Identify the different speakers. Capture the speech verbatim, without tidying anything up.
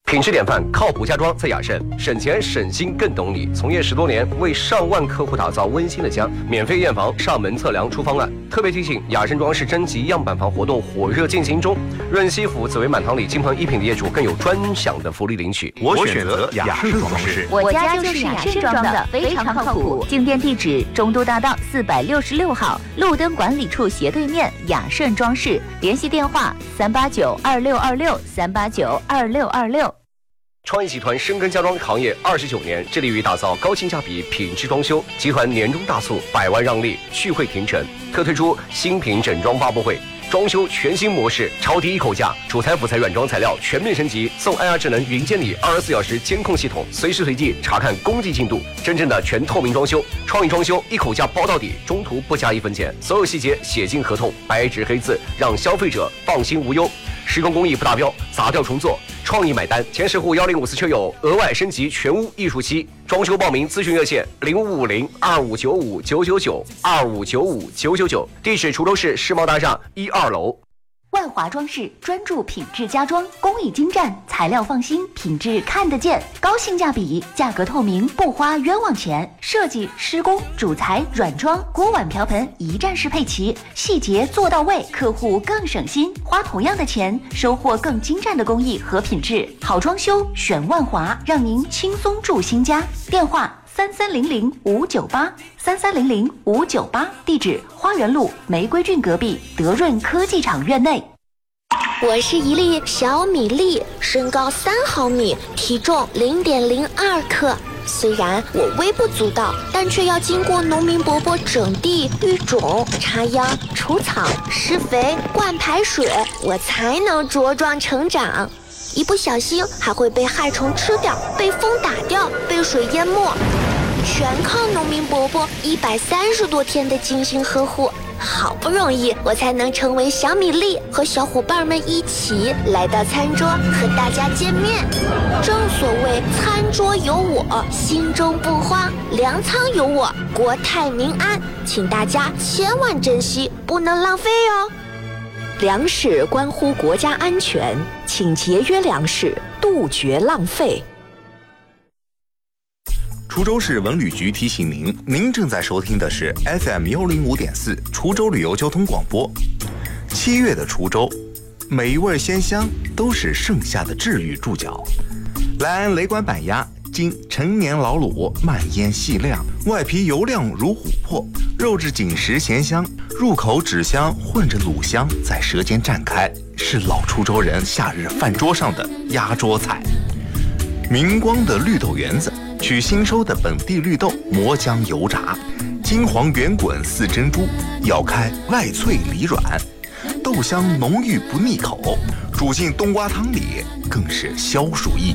Speaker 1: 品质典范，靠谱家装在雅盛，省钱省心更懂你。从业十多年，为上万客户打造温馨的家，免费验房、上门测量出方案。特别提醒，雅盛装饰征集样板房活动火热进行中，润西府紫薇满堂里金鹏一品的业主更有专享的福利领取。
Speaker 2: 我选择雅盛装饰，
Speaker 3: 我家就是雅盛装的，非常靠谱。进店地址：中都大道四百六十六号，路灯管理处斜对面，雅盛装饰。联系电话：三八九二六二六三八九二六二六。
Speaker 1: 创意集团深耕家装行业二十九年，致力于打造高性价比品质装修。集团年终大促，百万让利，续会停城，特推出新品整装发布会，装修全新模式，超低一口价，主材辅材软装材料全面升级，送 I R 智能云监理二十四小时监控系统，随时随地查看工地进度，真正的全透明装修。创意装修一口价包到底，中途不加一分钱，所有细节写进合同，白纸黑字，让消费者放心无忧。施工工艺不达标，砸掉重做，创意买单。前十户幺零五四车友额外升级全屋艺术漆，装修报名咨询热线零五五零二五九五九九九二五九五九九九，地址滁州市世贸大厦一二楼。
Speaker 3: 万华装饰专注品质家装，工艺精湛，材料放心，品质看得见，高性价比，价格透明，不花冤枉钱。设计、施工、主材、软装、锅碗瓢盆一站式配齐，细节做到位，客户更省心，花同样的钱，收获更精湛的工艺和品质。好装修选万华，让您轻松住新家。电话：三三零零五九八三三零零五九八，地址花园路玫瑰郡隔壁德润科技厂院内。
Speaker 4: 我是一粒小米粒，身高三毫米，体重零点零二克。虽然我微不足道，但却要经过农民伯伯整地、育种、插秧、除草、施肥、灌排水，我才能茁壮成长。一不小心还会被害虫吃掉，被风打掉，被水淹没，全靠农民伯伯一百三十多天的精心呵护。好不容易我才能成为小米粒，和小伙伴们一起来到餐桌和大家见面。正所谓餐桌有我，心中不慌；粮仓有我，国泰民安。请大家千万珍惜，不能浪费哦。
Speaker 5: 粮食关乎国家安全，请节约粮食，杜绝浪费。
Speaker 2: 滁州市文旅局提醒您，您正在收听的是 F M 幺零五点四滁州旅游交通广播。七月的滁州，美味鲜香都是盛夏的治愈注脚。来安雷管板鸭，经陈年老卤，慢腌细晾，外皮油亮如琥珀，肉质紧实咸香，入口脂香混着卤香在舌尖绽开，是老滁州人夏日饭桌上的压桌菜。明光的绿豆圆子，取新收的本地绿豆磨浆油炸，金黄圆滚似珍珠，咬开外脆里软，豆香浓郁不腻口，煮进冬瓜汤里更是消暑益